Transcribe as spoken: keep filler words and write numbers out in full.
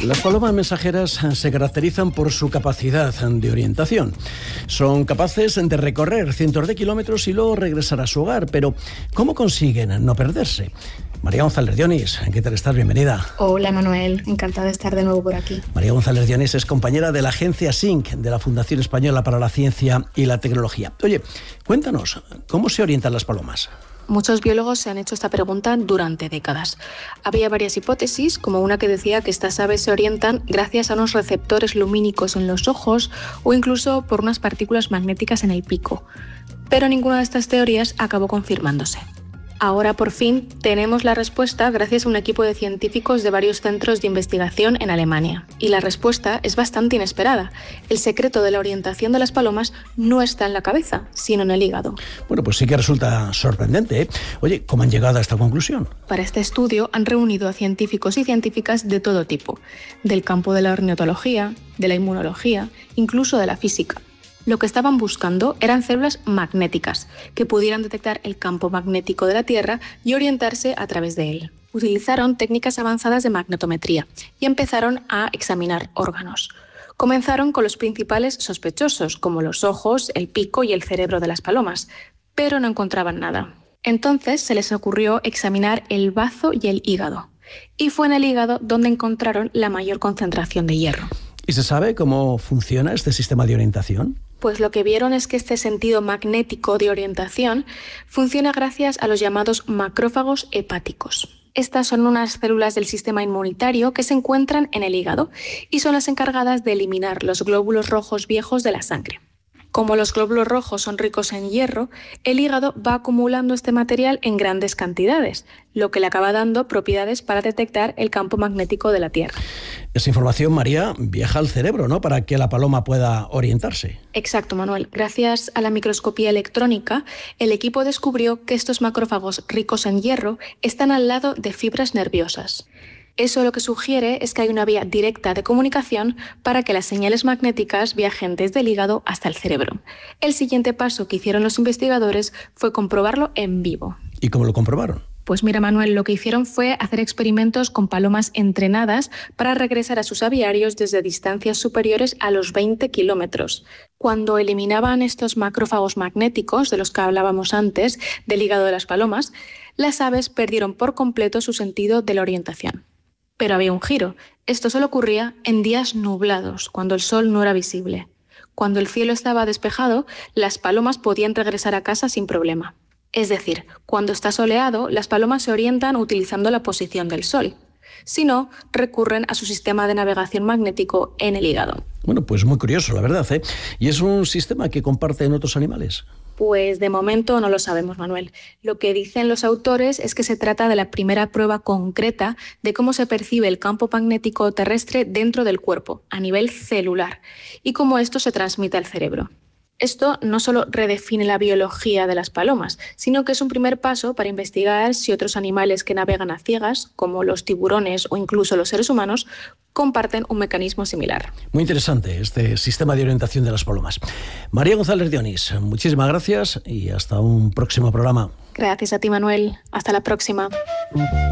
Las palomas mensajeras se caracterizan por su capacidad de orientación. Son capaces de recorrer cientos de kilómetros y luego regresar a su hogar, pero ¿cómo consiguen no perderse? María González Dionis, ¿qué tal estás? Bienvenida. Hola Manuel, encantada de estar de nuevo por aquí. María González Dionis es compañera de la agencia S I N C, de la Fundación Española para la Ciencia y la Tecnología. Oye, cuéntanos, ¿cómo se orientan las palomas? Muchos biólogos se han hecho esta pregunta durante décadas. Había varias hipótesis, como una que decía que estas aves se orientan gracias a unos receptores lumínicos en los ojos o incluso por unas partículas magnéticas en el pico. Pero ninguna de estas teorías acabó confirmándose. Ahora, por fin, tenemos la respuesta gracias a un equipo de científicos de varios centros de investigación en Alemania. Y la respuesta es bastante inesperada. El secreto de la orientación de las palomas no está en la cabeza, sino en el hígado. Bueno, pues sí que resulta sorprendente, ¿eh? Oye, ¿cómo han llegado a esta conclusión? Para este estudio han reunido a científicos y científicas de todo tipo, del campo de la ornitología, de la inmunología, incluso de la física. Lo que estaban buscando eran células magnéticas, que pudieran detectar el campo magnético de la Tierra y orientarse a través de él. Utilizaron técnicas avanzadas de magnetometría y empezaron a examinar órganos. Comenzaron con los principales sospechosos, como los ojos, el pico y el cerebro de las palomas, pero no encontraban nada. Entonces se les ocurrió examinar el bazo y el hígado, y fue en el hígado donde encontraron la mayor concentración de hierro. ¿Y se sabe cómo funciona este sistema de orientación? Pues lo que vieron es que este sentido magnético de orientación funciona gracias a los llamados macrófagos hepáticos. Estas son unas células del sistema inmunitario que se encuentran en el hígado y son las encargadas de eliminar los glóbulos rojos viejos de la sangre. Como los glóbulos rojos son ricos en hierro, el hígado va acumulando este material en grandes cantidades, lo que le acaba dando propiedades para detectar el campo magnético de la Tierra. Esa información, María, viaja al cerebro, ¿no?, para que la paloma pueda orientarse. Exacto, Manuel. Gracias a la microscopía electrónica, el equipo descubrió que estos macrófagos ricos en hierro están al lado de fibras nerviosas. Eso lo que sugiere es que hay una vía directa de comunicación para que las señales magnéticas viajen desde el hígado hasta el cerebro. El siguiente paso que hicieron los investigadores fue comprobarlo en vivo. ¿Y cómo lo comprobaron? Pues mira, Manuel, lo que hicieron fue hacer experimentos con palomas entrenadas para regresar a sus aviarios desde distancias superiores a los veinte kilómetros. Cuando eliminaban estos macrófagos magnéticos, de los que hablábamos antes, del hígado de las palomas, las aves perdieron por completo su sentido de la orientación. Pero había un giro. Esto solo ocurría en días nublados, cuando el sol no era visible. Cuando el cielo estaba despejado, las palomas podían regresar a casa sin problema. Es decir, cuando está soleado, las palomas se orientan utilizando la posición del sol. Si no, recurren a su sistema de navegación magnético en el hígado. Bueno, pues muy curioso, la verdad, ¿eh? ¿Y es un sistema que comparten otros animales? Pues de momento no lo sabemos, Manuel. Lo que dicen los autores es que se trata de la primera prueba concreta de cómo se percibe el campo magnético terrestre dentro del cuerpo, a nivel celular, y cómo esto se transmite al cerebro. Esto no solo redefine la biología de las palomas, sino que es un primer paso para investigar si otros animales que navegan a ciegas, como los tiburones o incluso los seres humanos, comparten un mecanismo similar. Muy interesante este sistema de orientación de las palomas. María González Dionis, muchísimas gracias y hasta un próximo programa. Gracias a ti, Manuel. Hasta la próxima.